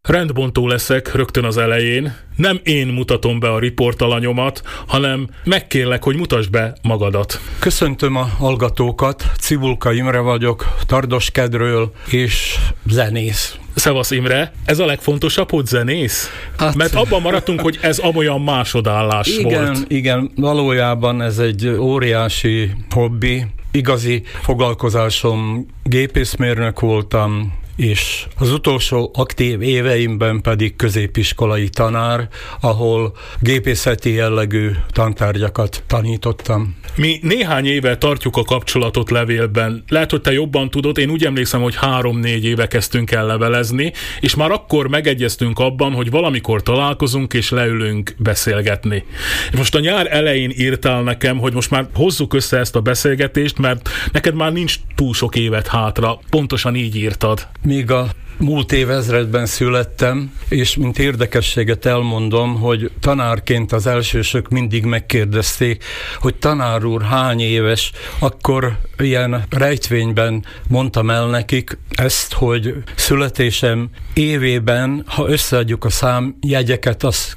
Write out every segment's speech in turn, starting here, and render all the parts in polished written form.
Rendbontó leszek rögtön az elején. Nem én mutatom be a riportalanyomat, hanem megkérlek, hogy mutasd be magadat. Köszöntöm a hallgatókat, Cibulka Imre vagyok, Tardoskedről és zenész. Szevasz Imre, ez a legfontosabb, hogy zenész? Hát, mert abban maradtunk, hogy ez amolyan másodállás volt. Igen, valójában ez egy óriási hobbi. Igazi foglalkozásom, gépészmérnök voltam, és az utolsó aktív éveimben pedig középiskolai tanár, ahol gépészeti jellegű tantárgyakat tanítottam. Mi néhány éve tartjuk a kapcsolatot levélben. Lehet, hogy te jobban tudod, én úgy emlékszem, hogy 3-4 éve kezdtünk el levelezni, és már akkor megegyeztünk abban, hogy valamikor találkozunk és leülünk beszélgetni. Most a nyár elején írtál nekem, hogy most már hozzuk össze ezt a beszélgetést, mert neked már nincs túl sok évet hátra. Pontosan így írtad. Még a múlt évezredben születtem, és mint érdekességet elmondom, hogy tanárként az elsősök mindig megkérdezték, hogy tanár úr hány éves, akkor ilyen rejtvényben mondtam el nekik ezt, hogy születésem évében, ha összeadjuk a számjegyeket, az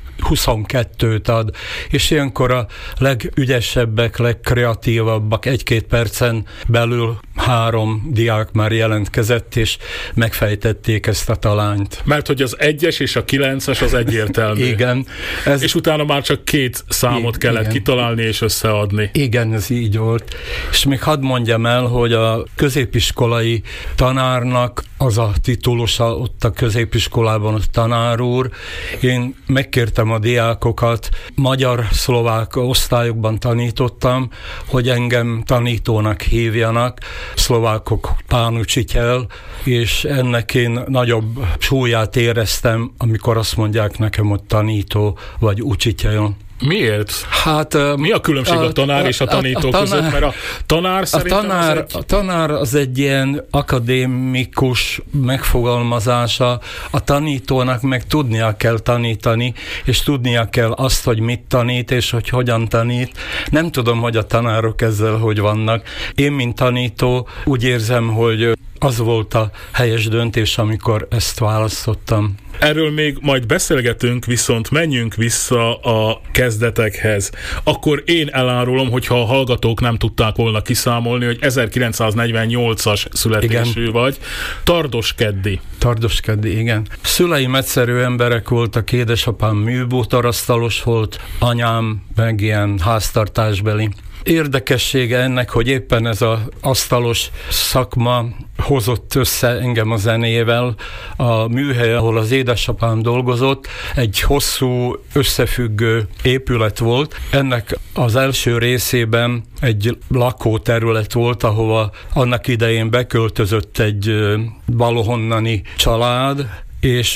22-t ad, és ilyenkor a legügyesebbek, legkreatívabbak 1-2 percen belül 3 diák már jelentkezett, és megfejtették ezt a talányt. Mert hogy az 1-es és a 9-es az egyértelmű. Igen. És utána már csak 2 számot kellett kitalálni és összeadni. Igen, ez így volt. És még hadd mondjam el, hogy a középiskolai tanárnak az a titulusa ott a középiskolában, a tanár úr. Én megkértem a diákokat, magyar-szlovák osztályokban tanítottam, hogy engem tanítónak hívjanak, szlovákok pán učitel, és ennek én nagyobb súlyát éreztem, amikor azt mondják nekem, hogy tanító vagy učitel. Miért? Hát, mi a különbség a tanár és a tanító között? Mert a tanár szerintem a tanár az egy ilyen akadémikus megfogalmazása, a tanítónak meg tudnia kell tanítani, és tudnia kell azt, hogy mit tanít, és hogy hogyan tanít. Nem tudom, hogy a tanárok ezzel hogy vannak. Én, mint tanító, úgy érzem, hogy az volt a helyes döntés, amikor ezt választottam. Erről még majd beszélgetünk, viszont menjünk vissza a kezdetekhez. Akkor én elárulom, hogyha a hallgatók nem tudták volna kiszámolni, hogy 1948-as születésű vagy. Tardoskeddi, igen. Szüleim egyszerű emberek voltak, édesapám műbútorasztalos volt, anyám meg ilyen háztartásbeli. Érdekessége ennek, hogy éppen ez az asztalos szakma hozott össze engem a zenével. A műhely, ahol az édesapám dolgozott, egy hosszú, összefüggő épület volt. Ennek az első részében egy lakóterület volt, ahova annak idején beköltözött egy valahonnani család, és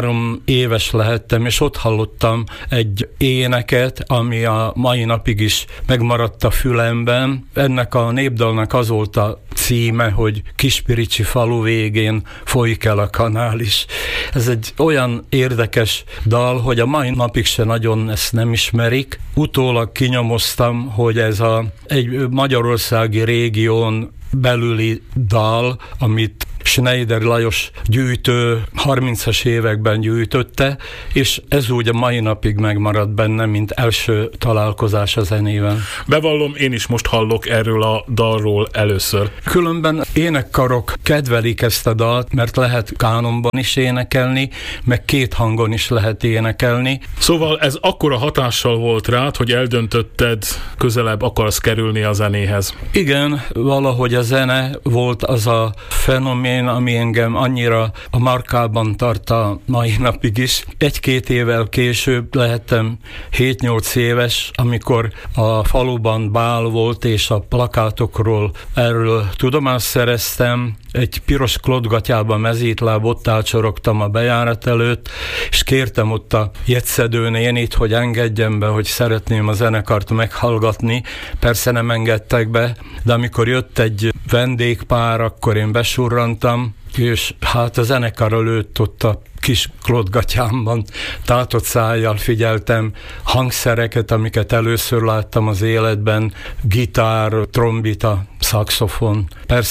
3 éves lehettem, és ott hallottam egy éneket, ami a mai napig is megmaradt a fülemben. Ennek a népdalnak az volt a címe, hogy Kispiricsi falu végén folyik el a kanál is. Ez egy olyan érdekes dal, hogy a mai napig se nagyon ezt nem ismerik. Utólag kinyomoztam, hogy ez egy magyarországi régión belüli dal, amit Schneider Lajos gyűjtő 30-as években gyűjtötte, és ez úgy a mai napig megmaradt benne, mint első találkozás a zenével. Bevallom, én is most hallok erről a dalról először. Különben énekkarok kedvelik ezt a dalt, mert lehet kánonban is énekelni, meg 2 hangon is lehet énekelni. Szóval ez akkora hatással volt rád, hogy eldöntötted, közelebb akarsz kerülni a zenéhez. Igen, valahogy a zene volt az a fenomén, ami engem annyira a markában tart a mai napig is. 1-2 évvel később lehettem 7-8 éves, amikor a faluban bál volt, és a plakátokról erről tudomást szereztem. Egy piros klotgatyában mezítláb ott ácsorogtam a bejárat előtt, és kértem ott a jegyszedő nénit, hogy engedjem be, hogy szeretném a zenekart meghallgatni. Persze nem engedtek be, de amikor jött egy vendégpár, akkor én besurrantam, és hát a zenekar előtt ott a kis klotgatyámban tátott szájjal figyeltem hangszereket, amiket először láttam az életben, gitár, trombita, szaxofon. Persze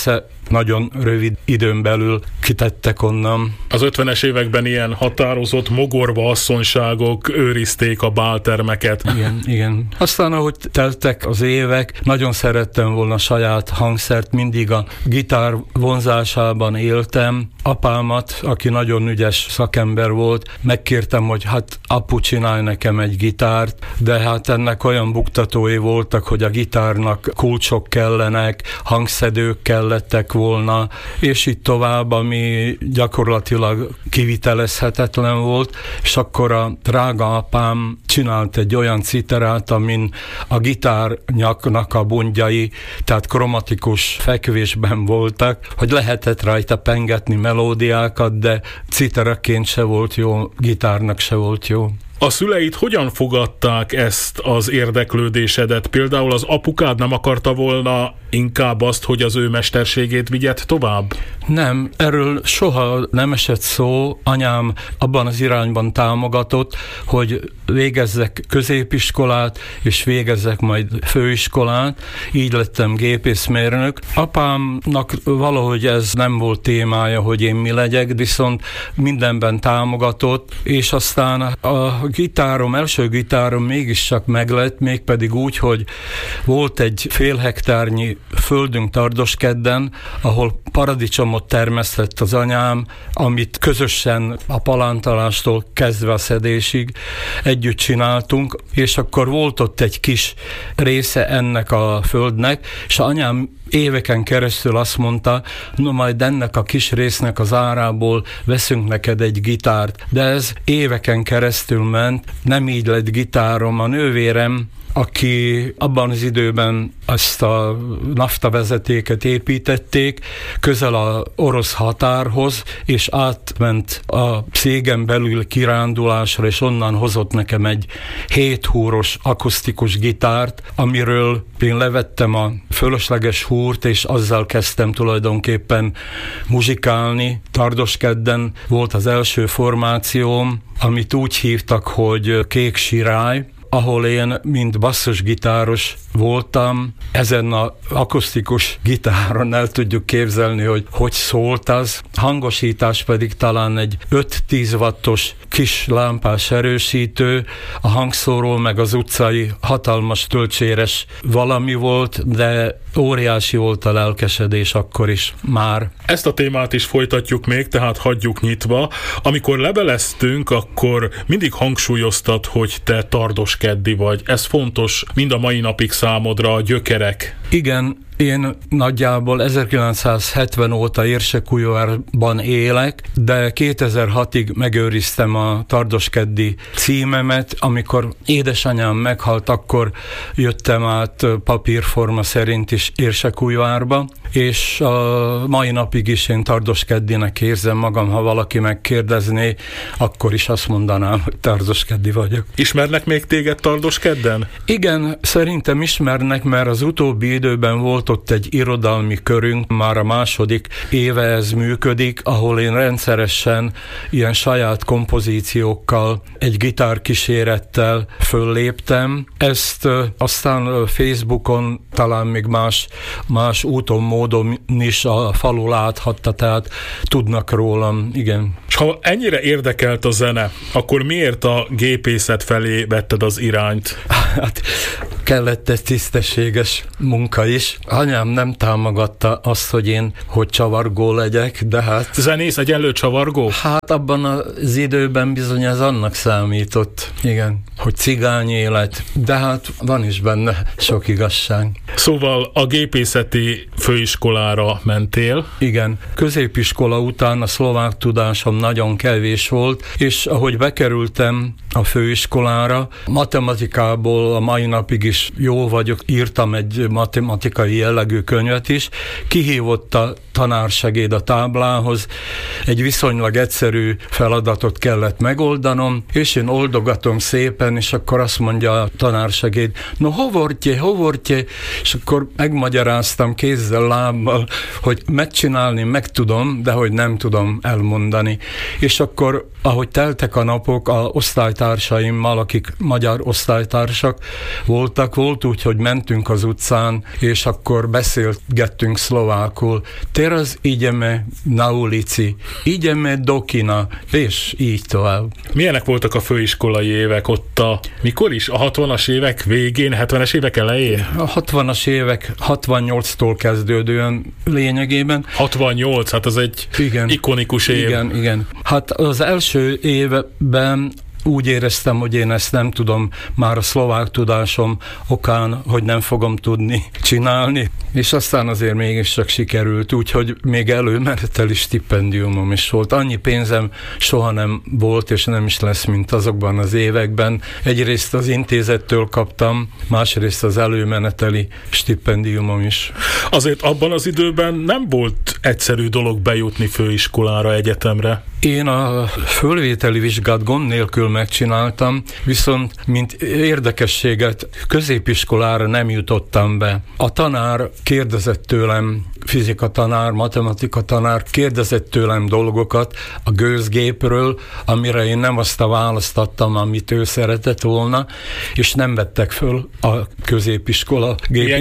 nagyon rövid időn belül kitettek onnan. Az 50-es években ilyen határozott mogorva asszonyságok őrizték a báltermeket. Igen. Aztán, ahogy teltek az évek, nagyon szerettem volna saját hangszert, mindig a gitár vonzásában éltem. Apámat, aki nagyon ügyes szakember volt, megkértem, hogy hát apu, csinálj nekem egy gitárt, de hát ennek olyan buktatói voltak, hogy a gitárnak kulcsok kellenek, hangszedők kellettek volna, és így tovább, ami gyakorlatilag kivitelezhetetlen volt, és akkor a drága apám csinált egy olyan citerát, amin a gitárnyaknak a bundjai, tehát kromatikus fekvésben voltak, hogy lehetett rajta pengetni melódiákat, de citeraként se volt jó, gitárnak se volt jó. A szüleid hogyan fogadták ezt az érdeklődésedet? Például az apukád nem akarta volna inkább azt, hogy az ő mesterségét vigyed tovább? Nem, erről soha nem esett szó. Anyám abban az irányban támogatott, hogy végezzek középiskolát, és végezzek majd főiskolát. Így lettem gépészmérnök. Apámnak valahogy ez nem volt témája, hogy én mi legyek, viszont mindenben támogatott, és aztán a első gitárom mégiscsak meglett, mégpedig úgy, hogy volt egy fél hektárnyi földünk Tardoskedden, ahol paradicsomot termesztett az anyám, amit közösen a palántalástól kezdve a szedésig együtt csináltunk, és akkor volt ott egy kis része ennek a földnek, és anyám éveken keresztül azt mondta, no majd ennek a kis résznek az árából veszünk neked egy gitárt, de ez éveken keresztül ment, nem így lett gitárom. A nővérem, aki abban az időben ezt a naftavezetéket építették, közel az orosz határhoz, és átment a cégen belül kirándulásra, és onnan hozott nekem egy 7 húros akusztikus gitárt, amiről én levettem a fölösleges húrt, és azzal kezdtem tulajdonképpen muzsikálni. Tardoskedden volt az első formációm, amit úgy hívtak, hogy Kék Sirály, ahol én, mint basszusgitáros voltam, ezen az akusztikus gitáron el tudjuk képzelni, hogy szólt az. Hangosítás pedig talán egy 5-10 wattos kis lámpás erősítő, a hangszóró meg az utcai hatalmas töltséres valami volt, de óriási volt a lelkesedés akkor is már. Ezt a témát is folytatjuk még, tehát hagyjuk nyitva. Amikor leveleztünk, akkor mindig hangsúlyoztad, hogy te tardoskeddi vagy. Ez fontos mind a mai napig számodra, a gyökerek. Igen, én nagyjából 1970 óta Érsekújvárban élek, de 2006-ig megőriztem a tardoskeddi címemet. Amikor édesanyám meghalt, akkor jöttem át papírforma szerint is Érsekújvárba, és a mai napig is én tardoskeddinek érzem magam, ha valaki megkérdezné, akkor is azt mondanám, hogy tardoskeddi vagyok. Ismernek még téged Tardoskedden? Igen, szerintem ismernek, mert az utóbbi időben volt ott egy irodalmi körünk, már a második éve ez működik, ahol én rendszeresen ilyen saját kompozíciókkal, egy gitárkísérettel fölléptem. Ezt aztán Facebookon, talán még más úton, módon is a falu láthatta, tehát tudnak rólam, igen. És ha ennyire érdekelt a zene, akkor miért a gépészet felé vetted az irányt? Hát kellett egy tisztességes munka is. Anyám nem támogatta azt, hogy csavargó legyek, de hát... Zenész egyenlő csavargó? Hát abban az időben bizony ez annak számított, igen, hogy cigány élet, de hát van is benne sok igazság. Szóval a gépészeti főiskolára mentél? Igen. Középiskola után a szlovák tudásom nagyon kevés volt, és ahogy bekerültem a főiskolára, matematikából a mai napig is jó vagyok, írtam egy matematikai jellegű könyvet is, kihívott a tanársegéd a táblához, egy viszonylag egyszerű feladatot kellett megoldanom, és én oldogatom szépen, és akkor azt mondja a tanársegéd, no hovortje, és akkor megmagyaráztam kézzel, lábbal, hogy megcsinálni meg tudom, de hogy nem tudom elmondani. És akkor, ahogy teltek a napok, a osztálytársaimmal, akik magyar osztálytársak volt úgy, hogy mentünk az utcán, és akkor beszélgettünk szlovákul. Te teraz ideme na ulici, ideme do kina, és így tovább. Milyenek voltak a főiskolai évek ott mikor is? A 60-as évek végén, 70-es évek elején? A 60-as évek 68-tól kezdődően lényegében. 68, hát az egy ikonikus év. Igen. Hát az első évben úgy éreztem, hogy én ezt nem tudom már a szlovák tudásom okán, hogy nem fogom tudni csinálni, és aztán azért mégiscsak sikerült, úgyhogy még előmeneteli stipendiumom is volt. Annyi pénzem soha nem volt, és nem is lesz, mint azokban az években. Egyrészt az intézettől kaptam, másrészt az előmeneteli stipendiumom is. Azért abban az időben nem volt egyszerű dolog bejutni főiskolára, egyetemre. Én a fölvételi vizsgát gond nélkül megcsináltam, viszont mint érdekességet középiskolára nem jutottam be. A tanár kérdezett tőlem, fizika tanár, matematika tanár kérdezett tőlem dolgokat a gőzgépről, amire én nem azt a választ adtam, amit ő szeretett volna, és nem vettek föl a középiskola,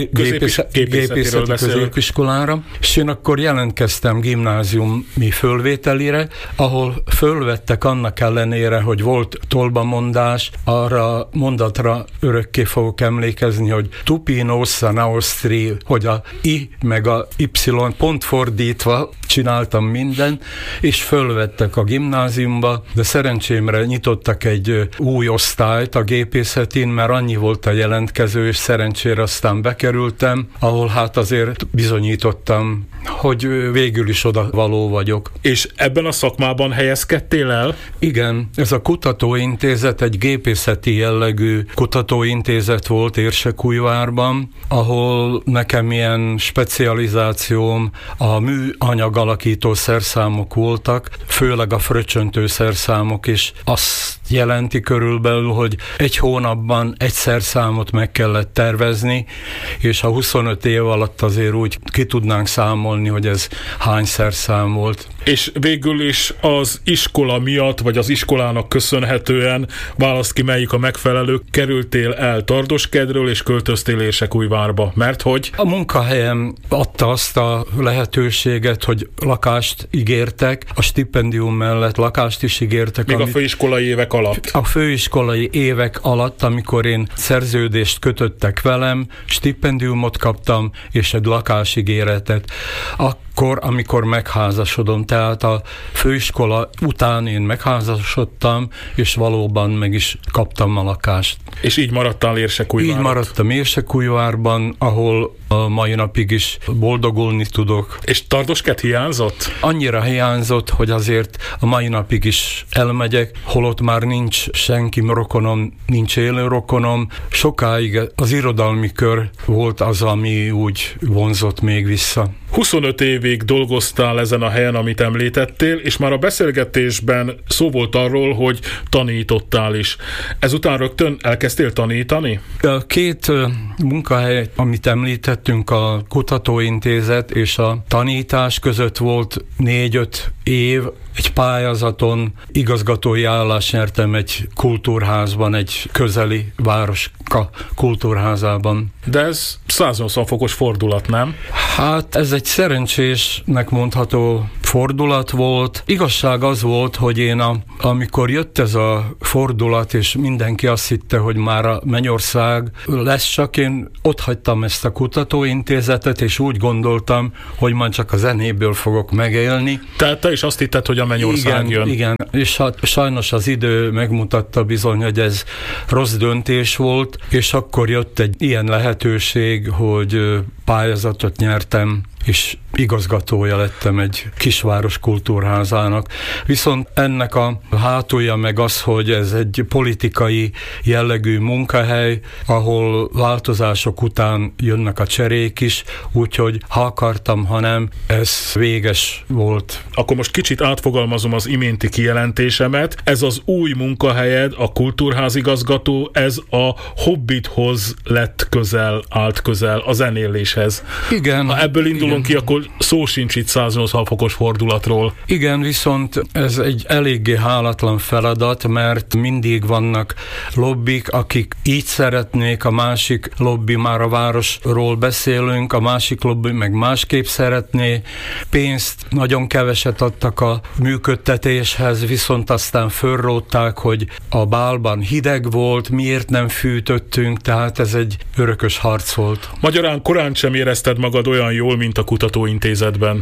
gépészeti középiskolára, és én akkor jelentkeztem gimnáziumi fölvételire, ahol fölvettek annak ellenére, hogy volt tolbamondás, arra mondatra örökké fogok emlékezni, hogy tupi nossa naostri, hogy a I meg a Y pont fordítva csináltam minden, és fölvettek a gimnáziumba, de szerencsémre nyitottak egy új osztályt a gépészetén, mert annyi volt a jelentkező, és szerencsére aztán bekerültem, ahol hát azért bizonyítottam, hogy végül is oda való vagyok. És ebben a szakmában helyezkedtél el? Igen, ez a kutatóintézet egy gépészeti jellegű kutatóintézet volt Érsekújvárban, ahol nekem ilyen specializációm a műanyag alakító szerszámok voltak, főleg a fröccsöntő szerszámok, és azt jelenti körülbelül, hogy egy hónapban egy szerszámot meg kellett tervezni, és a 25 év alatt azért úgy ki tudnánk számolni, hogy ez hány szerszám volt. És végül is az iskola miatt, vagy az iskolának köszönhetően, választ ki, melyik a megfelelő, kerültél el Tardoskedről, és költöztél Érsekújvárba. Mert hogy? A munkahelyem adta azt a lehetőséget, hogy lakást ígértek, a stipendium mellett lakást is ígértek. Még a főiskolai évek alatt? A főiskolai évek alatt, amikor én szerződést kötöttek velem, stipendiumot kaptam, és egy lakásígéretet. Akkor, amikor megházasodom, tehát a főiskola után én megházasodtam, és valóban meg is kaptam a lakást. És így maradtál Érsekújvárban? Így maradtam Érsekújvárban, ahol a mai napig is boldogulni tudok. És Tardosked hiányzott? Annyira hiányzott, hogy azért a mai napig is elmegyek, holott már nincs senki rokonom, nincs élő rokonom. Sokáig az irodalmi kör volt az, ami úgy vonzott még vissza. 25 évig dolgoztál ezen a helyen, amit említettél, és már a beszélgetésben szó volt arról, hogy tanítottál is. Ezután rögtön elkezdtél tanítani? A két munkahely, amit említettünk, a kutatóintézet és a tanítás között volt 4-5 év, egy pályázaton igazgatói állást nyertem egy kultúrházban, egy közeli városka kultúrházában. De ez 180 fokos fordulat, nem? Hát ez egy szerencsésnek mondható fordulat volt. Igazság az volt, hogy én amikor jött ez a fordulat, és mindenki azt hitte, hogy már a mennyország lesz, csak én otthagytam ezt a kutatóintézetet, és úgy gondoltam, hogy majd csak a zenéből fogok megélni. Tehát te is azt hitted, hogy a mennyország jön. Igen, és hát sajnos az idő megmutatta bizony, hogy ez rossz döntés volt, és akkor jött egy ilyen lehetőség, hogy pályázatot nyertem, és igazgatója lettem egy kisváros kultúrházának. Viszont ennek a hátulja meg az, hogy ez egy politikai jellegű munkahely, ahol változások után jönnek a cserék is, úgyhogy ha akartam, ha nem, ez véges volt. Akkor most kicsit átfogalmazom az iménti kijelentésemet. Ez az új munkahelyed, a kultúrházigazgató, ez a Hobbithoz lett közel, állt közel, a zenéléshez vezetéshez. Igen. Ha ebből indulunk ki, akkor szó sincs itt 180 fokos fordulatról. Igen, viszont ez egy eléggé hálatlan feladat, mert mindig vannak lobbik, akik így szeretnék, a másik lobby, már a városról beszélünk, a másik lobby meg másképp szeretné. Pénzt nagyon keveset adtak a működtetéshez, viszont aztán fölrótták, hogy a bálban hideg volt, miért nem fűtöttünk, tehát ez egy örökös harc volt. Magyarán korán sem érezted magad olyan jól, mint a kutatóintézetben.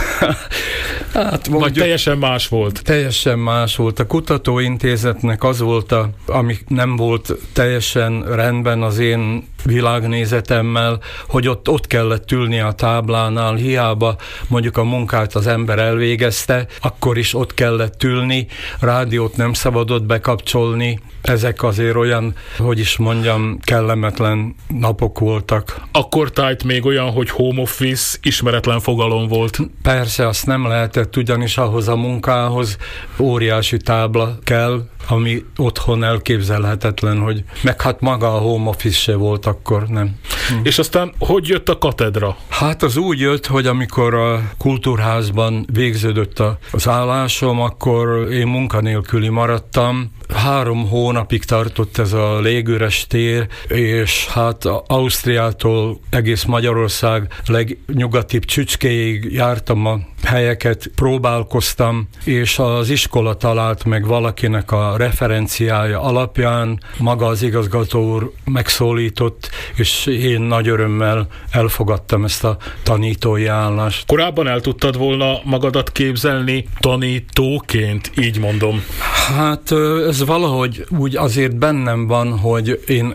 Hát vagy teljesen más volt? Teljesen más volt. A kutatóintézetnek az volt, ami nem volt teljesen rendben az én világnézetemmel, hogy ott kellett ülni a táblánál, hiába mondjuk a munkát az ember elvégezte, akkor is ott kellett ülni, rádiót nem szabadott bekapcsolni. Ezek azért olyan, hogy is mondjam, kellemetlen napok voltak. Akkor tájt még olyan, hogy home office ismeretlen fogalom volt. Persze, azt nem lehetett, ugyanis ahhoz a munkához óriási tábla kell, ami otthon elképzelhetetlen, hogy meg hát maga a home office se volt akkor, nem. És aztán hogy jött a katedra? Hát az úgy jött, hogy amikor a kultúrházban végződött az állásom, akkor én munkanélküli maradtam. 3 hónapig tartott ez a légüres tér, és hát Ausztriától egész Magyarország legnyugatibb csücskéig jártam a helyeket, próbálkoztam, és az iskola talált meg valakinek a referenciája alapján, maga az igazgató úr megszólított, és én nagy örömmel elfogadtam ezt a tanítói állást. Korábban el tudtad volna magadat képzelni tanítóként, így mondom? Hát ez valahogy úgy azért bennem van, hogy én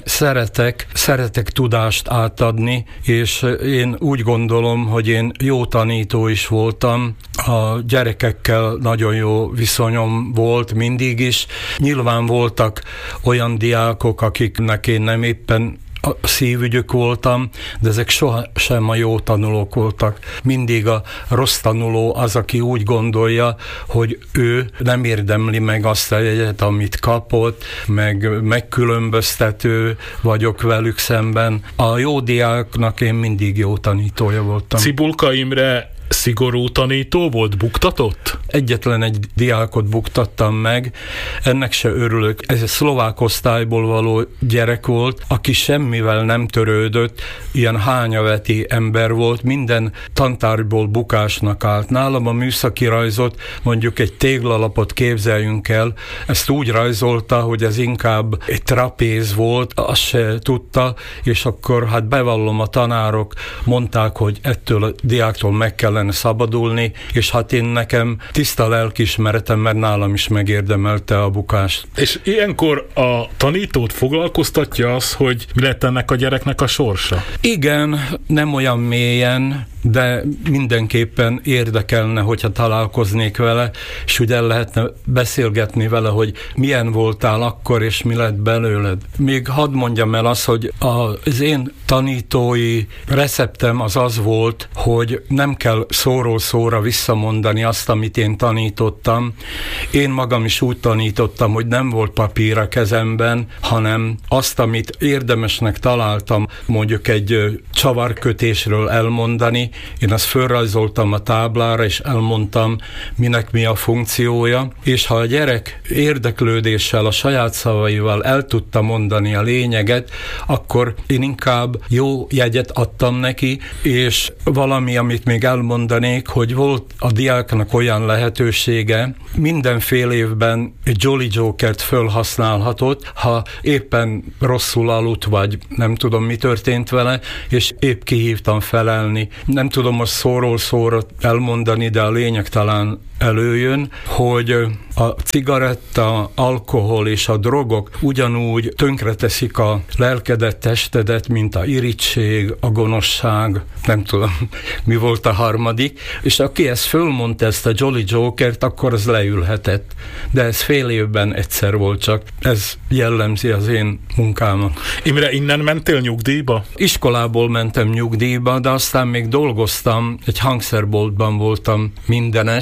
szeretek tudást átadni, és én úgy gondolom, hogy én jó tanító is voltam. A gyerekekkel nagyon jó viszonyom volt mindig is. Nyilván voltak olyan diákok, akiknek én nem éppen a szívügyök voltam, de ezek sohasem a jó tanulók voltak. Mindig a rossz tanuló az, aki úgy gondolja, hogy ő nem érdemli meg azt a jegyet, amit kapott, meg megkülönböztető vagyok velük szemben. A jó diáknak én mindig jó tanítója voltam. Cibulka Imre szigorú tanító volt, buktatott? Egyetlen egy diákot buktattam meg, ennek se örülök. Ez egy szlovák osztályból való gyerek volt, aki semmivel nem törődött, ilyen hányaveti ember volt, minden tantárgyból bukásnak állt. Nálam a műszaki rajzot, mondjuk egy téglalapot képzeljünk el, ezt úgy rajzolta, hogy ez inkább egy trapéz volt, azt se tudta, és akkor hát bevallom, a tanárok mondták, hogy ettől a diáktól meg kellene szabadulni, és hát én nekem tiszta lelkiismeretem, mert nálam is megérdemelte a bukást. És ilyenkor a tanítót foglalkoztatja az, hogy mi lett ennek a gyereknek a sorsa? Igen, nem olyan mélyen, de mindenképpen érdekelne, hogyha találkoznék vele, és úgy el lehetne beszélgetni vele, hogy milyen voltál akkor, és mi lett belőled. Még hadd mondjam el azt, hogy az én tanítói receptem az volt, hogy nem kell szóról szóra visszamondani azt, amit én tanítottam. Én magam is úgy tanítottam, hogy nem volt papír a kezemben, hanem azt, amit érdemesnek találtam, mondjuk egy csavarkötésről elmondani, én azt fölrajzoltam a táblára, és elmondtam, minek mi a funkciója, és ha a gyerek érdeklődéssel, a saját szavaival el tudta mondani a lényeget, akkor én inkább jó jegyet adtam neki, és valami, amit még elmondanék, hogy volt a diáknak olyan lehetősége, mindenfél évben egy Jolly Jokert fölhasználhatott, ha éppen rosszul aludt, vagy nem tudom, mi történt vele, és épp kihívtam felelni. Nem tudom most szóról szóra elmondani, de a lényeg talán előjön, hogy a cigaretta, alkohol és a drogok ugyanúgy tönkreteszik a lelkedet, testedet, mint a irigység, a gonoszság, nem tudom, mi volt a harmadik, és aki ezt fölmondta, ezt a Jolly Jokert, akkor az leülhetett. De ez fél évben egyszer volt csak. Ez jellemzi az én munkámat. Imre, innen mentél nyugdíjba? Iskolából mentem nyugdíjba, de aztán még dolgoztam, egy hangszerboltban voltam mindenes. Az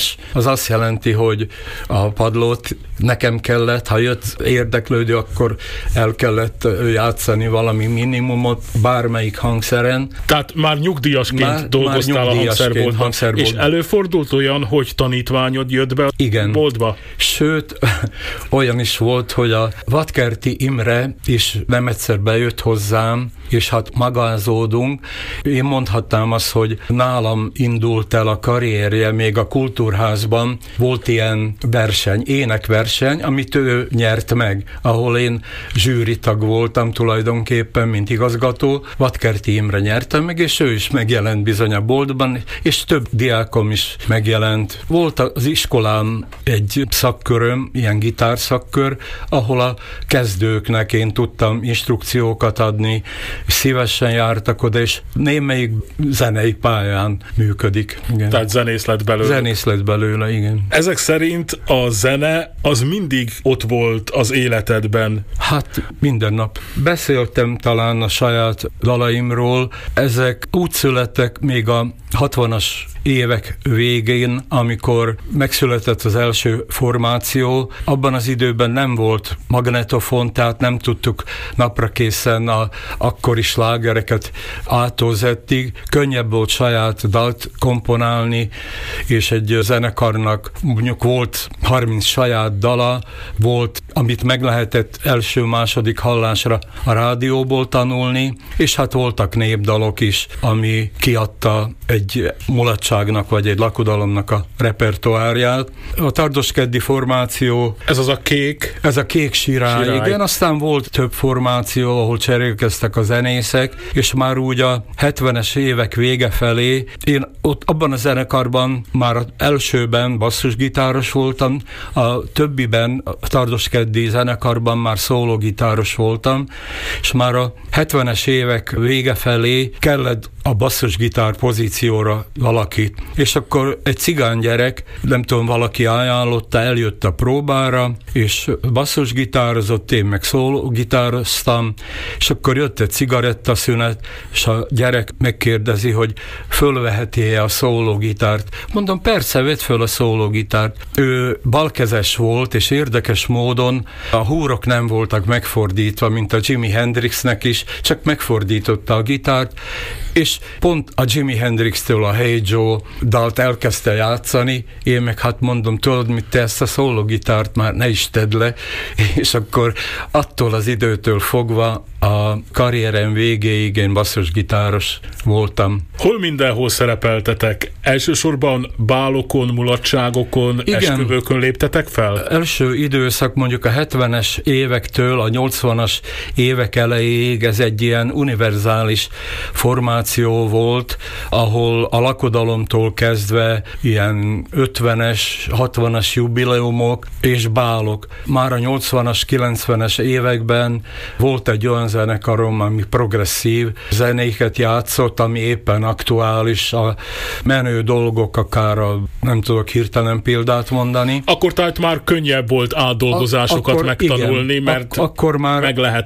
azt jelenti, hogy a padlót nekem kellett, ha jött érdeklődő, akkor el kellett játszani valami minimumot bármelyik hangszeren. Tehát már nyugdíjasként dolgoztál a hangszerboltban. És előfordult olyan, hogy tanítványod jött be a boltba? Sőt, olyan is volt, hogy a Vadkerti Imre is nem egyszer bejött hozzám, és hát magázódunk. Én mondhatnám azt, hogy nálam indult el a karrierje, még a Kultúrházban volt ilyen verseny, énekverseny, amit ő nyert meg, ahol én zsűritag voltam tulajdonképpen, mint igazgató. Vadkerti Imre nyerte meg, és ő is megjelent bizony a boltban, és több diákom is megjelent. Volt az iskolám egy szakköröm, ilyen gitárszakkör, ahol a kezdőknek én tudtam instrukciókat adni, szívesen jártak oda, és némelyik zenei pályán működik. Igen. Tehát zenész lett belőle. Zenész lett belőle, igen. Ezek szerint a zene az mindig ott volt az életedben? Hát minden nap. Beszéltem talán a saját dalaimról. Ezek úgy születtek még a 60-as évek végén, amikor megszületett az első formáció. Abban az időben nem volt magnetofon, tehát nem tudtuk napra készen a akkori slágereket A-tól Z-ig. Könnyebb volt saját dalt komponálni, és egy zenekarnak mondjuk volt 30 saját dala, volt, amit meg lehetett első-második hallásra a rádióból tanulni, és hát voltak népdalok is, ami kiadta egy mulatságnak vagy egy lakodalomnak a repertoárját. A Tardoskeddi formáció... Ez az a kék? Ez a kék sirály. Igen, aztán volt több formáció, ahol cserélkeztek a zenészek, és már úgy a 70-es évek vége felé én ott abban a zenekarban már az elsőben basszusgitáros voltam, a többiben a Tardoskeddi zenekarban már szólógitáros voltam, és már a 70-es évek vége felé kellett a basszusgitár pozícióra valaki. És akkor egy cigánygyerek, nem tudom, valaki ajánlotta, eljött a próbára, és basszusgitározott, én meg szólógitároztam, és akkor jött egy cigarettaszünet, és a gyerek megkérdezi, hogy fölveheti-e a szólógitárt. Mondom, persze, vedd föl a szólógitárt. Ő balkezes volt, és érdekes módon a húrok nem voltak megfordítva, mint a Jimi Hendrixnek is, csak megfordította a gitárt, és pont a Jimi Hendrix-től a Hey Joe dalt elkezdte játszani, én meg hát mondom, tudod mit, te ezt a szólógitárt már ne is tedd le, és akkor attól az időtől fogva a karrierem végéig én basszusgitáros voltam. Hol mindenhol szerepeltetek? Elsősorban bálokon, mulatságokon, esküvőkön léptetek fel? Első időszak mondjuk a 70-es évektől a 80-as évek elejéig ez egy ilyen univerzális formáció volt, ahol a lakodalomtól kezdve ilyen 50-es, 60-as jubileumok és bálok. Már a 80-as, 90-es években volt egy olyan zenekarom, ami progresszív zenéket játszott, ami éppen aktuális, a menő dolgok, akár nem tudok hirtelen példát mondani. Akkor tehát már könnyebb volt átdolgozásokat megtanulni, igen, mert akkor már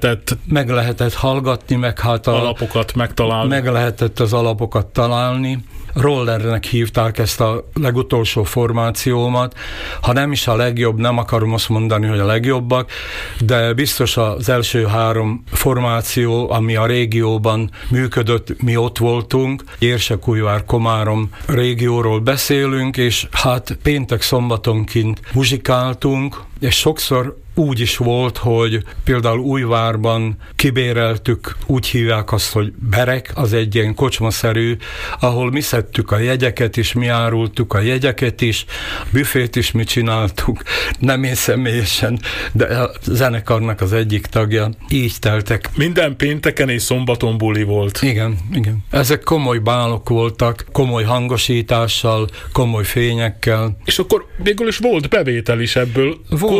meg lehetett hallgatni, meg hát alapokat megtalálni. Meg lehetett az alapokat találni. Rollernek hívták ezt a legutolsó formációmat. Ha nem is a legjobb, nem akarom azt mondani, hogy a legjobbak, de biztos az első 3 formáció, ami a régióban működött, mi ott voltunk. Érsekújvár, Komárom régióról beszélünk, és hát péntek-szombatonként muzsikáltunk, és sokszor úgy is volt, hogy például Újvárban kibéreltük, úgy hívják azt, hogy berek, az egy ilyen kocsmaszerű, ahol mi szedtük a jegyeket is, mi árultuk a jegyeket is, büfét is mi csináltuk, nem én személyesen, de a zenekarnak az egyik tagja, így teltek. Minden pénteken és szombaton buli volt. Igen, igen. Ezek komoly bálok voltak, komoly hangosítással, komoly fényekkel. És akkor végül is volt bevétel is ebből.